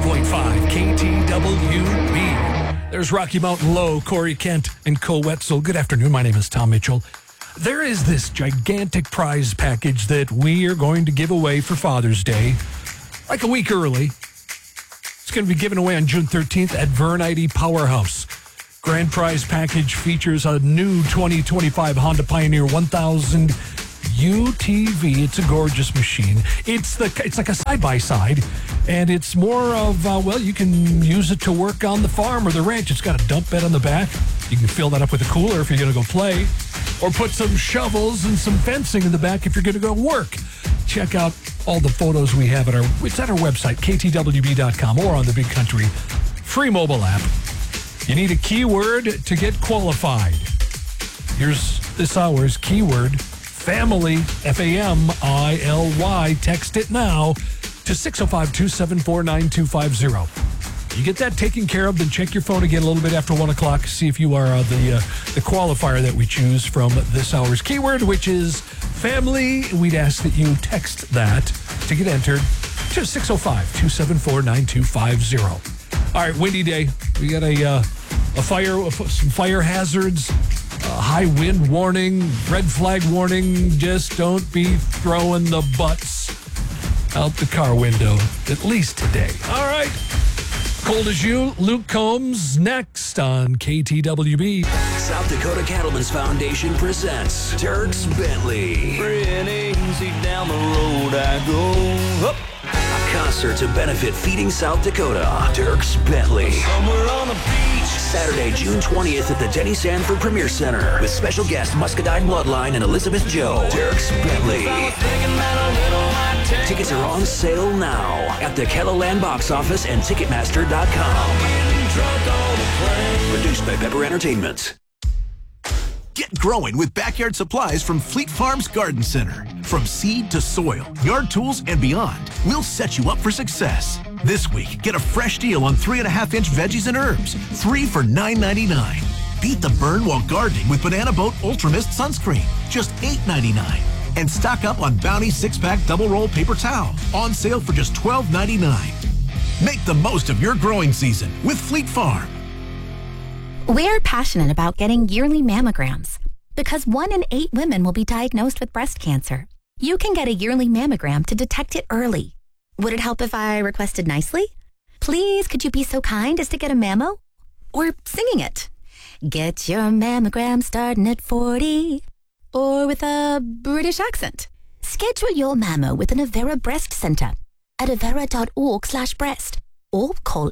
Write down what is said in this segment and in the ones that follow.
KTWB. There's Rocky Mountain Low, Corey Kent, and Cole Wetzel. Good afternoon. My name is Tom Mitchell. There is this gigantic prize package that we are going to give away for Father's Day, like a week early. It's going to be given away on June 13th at Vern ID Powerhouse. Grand prize package features a new 2025 Honda Pioneer 1000 UTV. It's a gorgeous machine. It's like a side-by-side, and it's more of, you can use it to work on the farm or the ranch. It's got a dump bed on the back. You can fill that up with a cooler if you're going to go play, or put some shovels and some fencing in the back if you're going to go work. Check out all the photos we have it's at our website, ktwb.com, or on the Big Country free mobile app. You need a keyword to get qualified. Here's this hour's keyword: family, F-A-M-I-L-Y. Text it now to 605-274-9250. You get that taken care of, then check your phone again a little bit after 1 o'clock. See if you are the qualifier that we choose from this hour's keyword, which is family. We'd ask that you text that to get entered to 605-274-9250. All right, windy day. We got some fire hazards. High wind warning, red flag warning. Just don't be throwing the butts out the car window, at least today. All right. Cold as you, Luke Combs next on KTWB. South Dakota Cattlemen's Foundation presents Dierks Bentley. Pretty easy down the road I go. Up. A concert to benefit Feeding South Dakota. Dierks Bentley. Somewhere on the beach. Saturday, June 20th at the Denny Sanford Premier Center with special guest Muscadine Bloodline and Elizabeth Joe. Dierks Bentley. Tickets are on sale now at the Kelloland box office and Ticketmaster.com. Produced by Pepper Entertainment. Get growing with backyard supplies from Fleet Farms Garden Center. From seed to soil, yard tools, and beyond, we'll set you up for success. This week, get a fresh deal on 3.5-inch veggies and herbs, 3 for $9.99. Beat the burn while gardening with Banana Boat Ultra Mist Sunscreen, just $8.99. And stock up on Bounty 6-pack double roll paper towel, on sale for just $12.99. Make the most of your growing season with Fleet Farm. We're passionate about getting yearly mammograms because 1 in 8 women will be diagnosed with breast cancer. You can get a yearly mammogram to detect it early. Would it help if I requested nicely? Please, could you be so kind as to get a mammo? Or singing it. Get your mammogram starting at 40. Or with a British accent. Schedule your mammo with an Avera Breast Center at avera.org/breast or call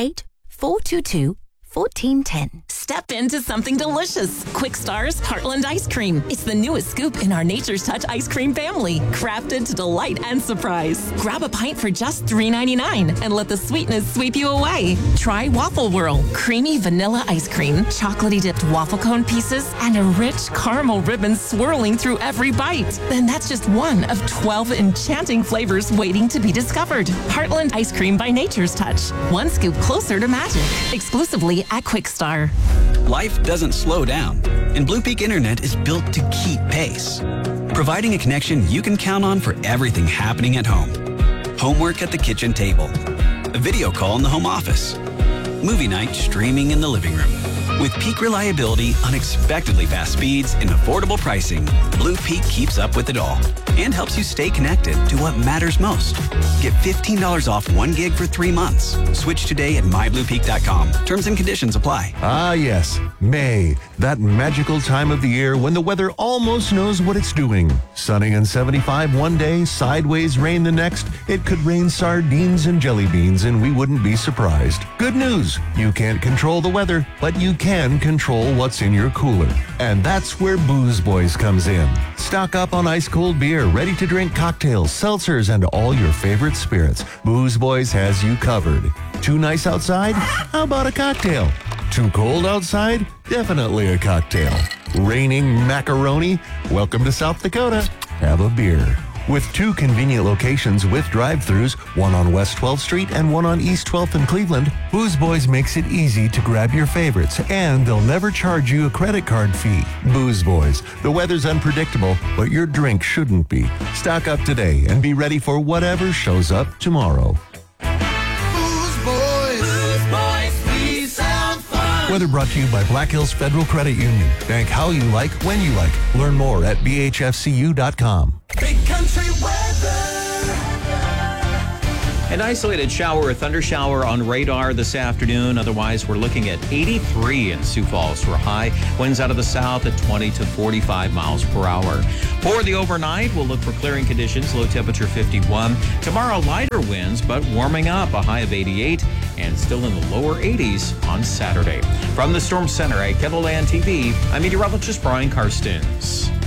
888-422-1410. Step into something delicious. Quick Star's Heartland Ice Cream. It's the newest scoop in our Nature's Touch ice cream family, crafted to delight and surprise. Grab a pint for just $3.99 and let the sweetness sweep you away. Try Waffle Whirl, creamy vanilla ice cream, chocolatey dipped waffle cone pieces, and a rich caramel ribbon swirling through every bite. Then that's just one of 12 enchanting flavors waiting to be discovered. Heartland Ice Cream by Nature's Touch. One scoop closer to magic. Exclusively at Quick Star. Life doesn't slow down, and Blue Peak Internet is built to keep pace, providing a connection you can count on for everything happening at home. Homework at the kitchen table, a video call in the home office, movie night streaming in the living room. With peak reliability, unexpectedly fast speeds, and affordable pricing, Blue Peak keeps up with it all and helps you stay connected to what matters most. Get $15 off 1 gig for 3 months. Switch today at mybluepeak.com. Terms and conditions apply. Ah, yes, May, that magical time of the year when the weather almost knows what it's doing. Sunny and 75 one day, sideways rain the next. It could rain sardines and jelly beans, and we wouldn't be surprised. Good news, you can't control the weather, but you can control what's in your cooler. And that's where Booze Boys comes in. Stock up on ice-cold beer, ready-to-drink cocktails, seltzers, and all your favorite spirits. Booze Boys has you covered. Too nice outside? How about a cocktail? Too cold outside? Definitely a cocktail. Raining macaroni? Welcome to South Dakota. Have a beer. With 2 convenient locations with drive-thrus, one on West 12th Street and one on East 12th in Cleveland, Booze Boys makes it easy to grab your favorites, and they'll never charge you a credit card fee. Booze Boys. The weather's unpredictable, but your drink shouldn't be. Stock up today and be ready for whatever shows up tomorrow. Booze Weather brought to you by Black Hills Federal Credit Union. Bank how you like, when you like. Learn more at bhfcu.com. Big country weather. An isolated shower or thunder shower on radar this afternoon. Otherwise, we're looking at 83 in Sioux Falls for high. Winds out of the south at 20 to 45 miles per hour. For the overnight, we'll look for clearing conditions. Low temperature 51. Tomorrow, lighter winds, but warming up. A high of 88 and still in the lower 80s on Saturday. From the Storm Center at Kettleland TV, I'm meteorologist Brian Karstens.